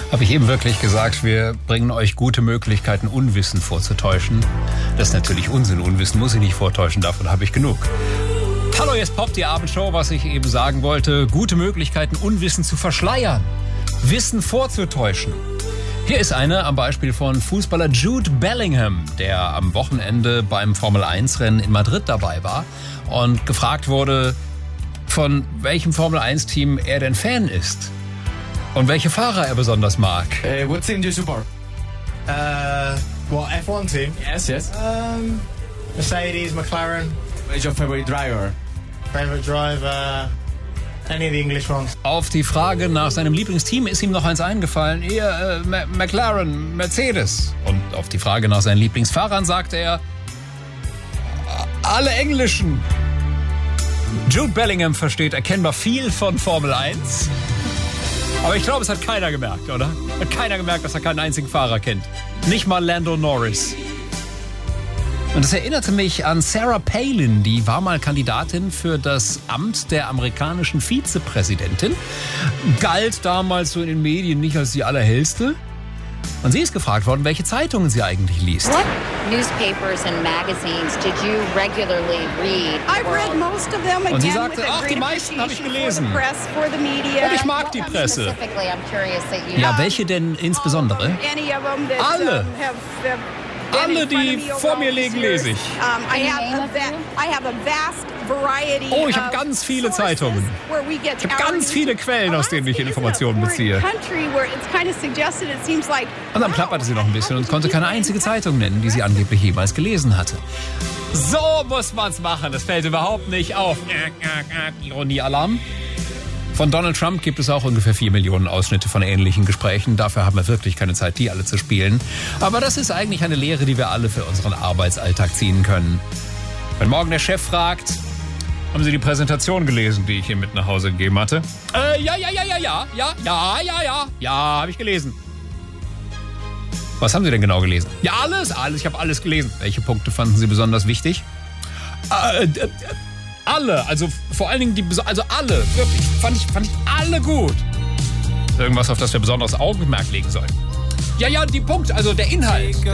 Habe ich eben wirklich gesagt, wir bringen euch gute Möglichkeiten, Unwissen vorzutäuschen? Das ist natürlich Unsinn. Unwissen muss ich nicht vortäuschen, davon habe ich genug. Hallo, jetzt poppt die Abendshow, was ich eben sagen wollte. Gute Möglichkeiten, Unwissen zu verschleiern, Wissen vorzutäuschen. Hier ist eine am Beispiel von Fußballer Jude Bellingham, der am Wochenende beim Formel-1-Rennen in Madrid dabei war und gefragt wurde, von welchem Formel-1-Team er denn Fan ist und welche Fahrer er besonders mag. What team do you support? What, F1 team? Yes. Mercedes, McLaren. What is your favorite driver? Favorite driver? Any of the English ones. Auf die Frage nach seinem Lieblingsteam ist ihm noch eins eingefallen. McLaren, Mercedes. Und auf die Frage nach seinen Lieblingsfahrern sagte er, alle englischen. Jude Bellingham versteht erkennbar viel von Formel 1. Aber ich glaube, es hat keiner gemerkt, oder? Hat keiner gemerkt, dass er keinen einzigen Fahrer kennt. Nicht mal Lando Norris. Und das erinnerte mich an Sarah Palin, die war mal Kandidatin für das Amt der amerikanischen Vizepräsidentin. Galt damals so in den Medien nicht als die allerhellste. Und sie ist gefragt worden, welche Zeitungen sie eigentlich liest. What newspapers and magazines did you regularly read? I read most of them. Und sie sagte, die meisten habe ich gelesen. Und ich mag die Presse. Ja, welche denn insbesondere? Alle. Alle, die vor mir liegen, lese ich. Oh, ich habe ganz viele Zeitungen. Ich habe ganz viele Quellen, aus denen ich Informationen beziehe. Und dann plapperte sie noch ein bisschen und konnte keine einzige Zeitung nennen, die sie angeblich jemals gelesen hatte. So muss man's machen. Das fällt überhaupt nicht auf. Ironiealarm. Von Donald Trump gibt es auch ungefähr 4 Millionen Ausschnitte von ähnlichen Gesprächen. Dafür haben wir wirklich keine Zeit, die alle zu spielen. Aber das ist eigentlich eine Lehre, die wir alle für unseren Arbeitsalltag ziehen können. Wenn morgen der Chef fragt, haben Sie die Präsentation gelesen, die ich hier mit nach Hause gegeben hatte? Ja, habe ich gelesen. Was haben Sie denn genau gelesen? Ja, alles, ich habe alles gelesen. Welche Punkte fanden Sie besonders wichtig? Alle, also vor allen Dingen alle, wirklich, fand ich alle gut. Irgendwas, auf das wir besonderes Augenmerk legen sollen. Ja, die Punkte, also der Inhalt.